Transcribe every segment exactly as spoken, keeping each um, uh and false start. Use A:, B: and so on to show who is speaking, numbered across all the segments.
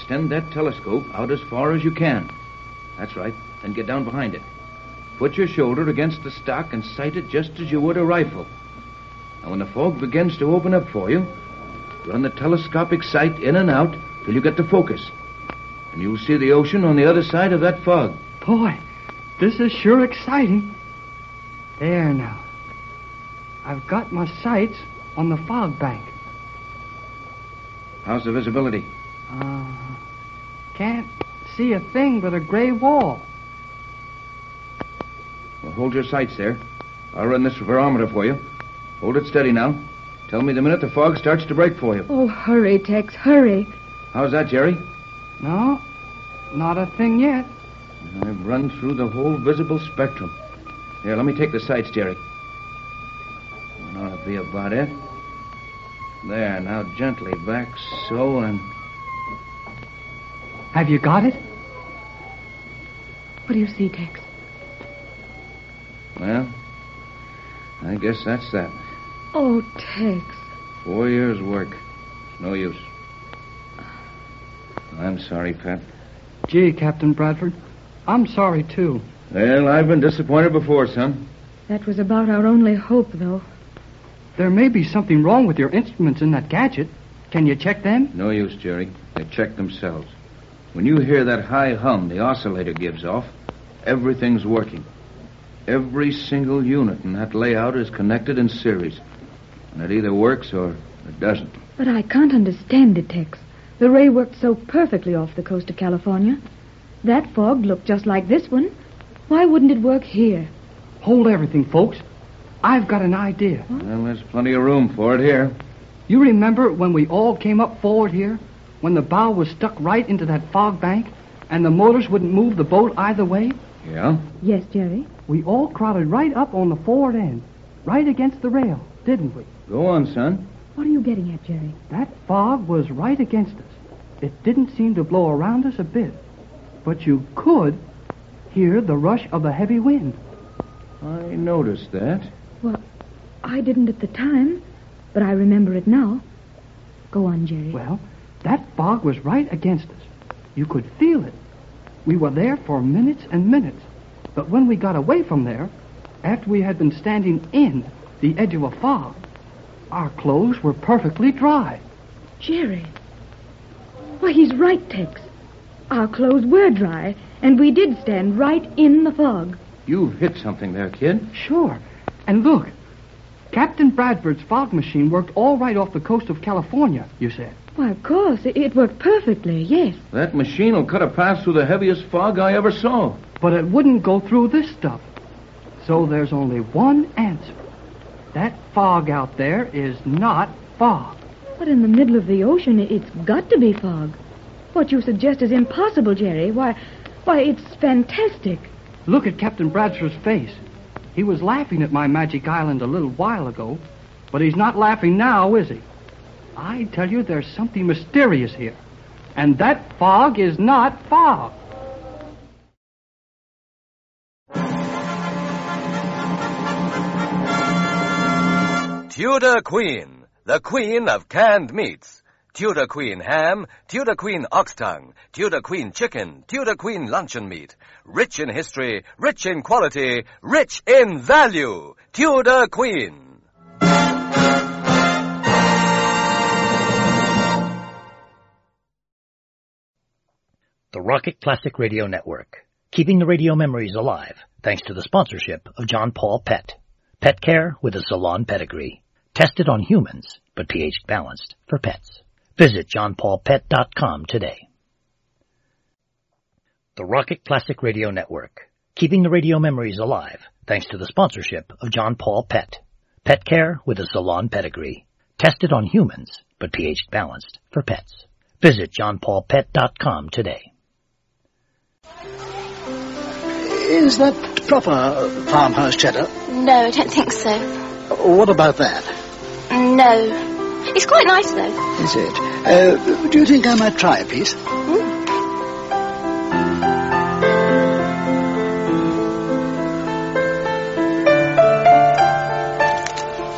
A: extend that telescope out as far as you can. That's right. Then get down behind it. Put your shoulder against the stock and sight it just as you would a rifle. And when the fog begins to open up for you, run the telescopic sight in and out till you get to focus. And you'll see the ocean on the other side of that fog.
B: Boy, this is sure exciting. There now. I've got my sights on the fog bank.
A: How's the visibility?
B: Uh, can't see a thing but a gray wall.
A: Well, hold your sights there. I'll run this barometer for you. Hold it steady now. Tell me the minute the fog starts to break for you.
C: Oh, hurry, Tex, hurry.
A: How's that, Jerry?
B: No, not a thing yet.
A: I've run through the whole visible spectrum. Here, let me take the sights, Jerry. That ought to be about it. There, now gently back, so, and...
B: Have you got it?
C: What do you see, Tex?
A: Well, I guess that's that.
C: Oh, Tex.
A: Four years' work. It's no use. I'm sorry, Pat.
B: Gee, Captain Bradford, I'm sorry, too.
A: Well, I've been disappointed before, son.
C: That was about our only hope, though.
B: There may be something wrong with your instruments in that gadget. Can you check them?
A: No use, Jerry. They check themselves. When you hear that high hum the oscillator gives off, everything's working. Every single unit in that layout is connected in series. And it either works or it doesn't.
C: But I can't understand it, Tex. The ray worked so perfectly off the coast of California. That fog looked just like this one. Why wouldn't it work here?
B: Hold everything, folks. I've got an idea.
A: Huh? Well, there's plenty of room for it here.
B: You remember when we all came up forward here? When the bow was stuck right into that fog bank and the motors wouldn't move the boat either way?
A: Yeah?
C: Yes, Jerry.
B: We all crowded right up on the forward end, right against the rail, didn't we?
A: Go on, son.
C: What are you getting at, Jerry?
B: That fog was right against us. It didn't seem to blow around us a bit. But you could hear the rush of the heavy wind.
A: I noticed that.
C: Well, I didn't at the time, but I remember it now. Go on, Jerry.
B: Well, that fog was right against us. You could feel it. We were there for minutes and minutes. But when we got away from there, after we had been standing in the edge of a fog, our clothes were perfectly dry.
C: Jerry. Why, he's right, Tex. Our clothes were dry, and we did stand right in the fog.
A: You've hit something there, kid.
B: Sure. And look, Captain Bradford's fog machine worked all right off the coast of California, you said.
C: Why, of course. It, it worked perfectly, yes.
A: That machine will cut a path through the heaviest fog I ever saw.
B: But it wouldn't go through this stuff. So there's only one answer. That fog out there is not fog.
C: But in the middle of the ocean, it's got to be fog. What you suggest is impossible, Jerry. Why, why, it's fantastic.
B: Look at Captain Bradford's face. He was laughing at my magic island a little while ago, but he's not laughing now, is he? I tell you, there's something mysterious here. And that fog is not fog.
D: Tudor Queen, the queen of canned meats. Tudor Queen ham, Tudor Queen ox tongue, Tudor Queen chicken, Tudor Queen luncheon meat. Rich in history, rich in quality, rich in value. Tudor Queen.
E: The Rocket Classic Radio Network, keeping the radio memories alive thanks to the sponsorship of John Paul Pet. Pet care with a salon pedigree. Tested on humans, but pH balanced for pets. Visit john paul pet dot com today. The Rocket Classic Radio Network, keeping the radio memories alive thanks to the sponsorship of John Paul Pet. Pet care with a salon pedigree. Tested on humans, but pH balanced for pets. Visit john paul pet dot com today.
F: Is that proper farmhouse cheddar?
G: No, I don't think so.
F: What about that?
G: No. It's quite nice, though.
F: Is it? Uh, do you think I might try a piece?
G: Mm.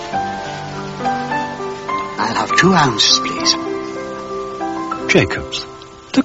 F: I'll have two ounces, please. Jacobs.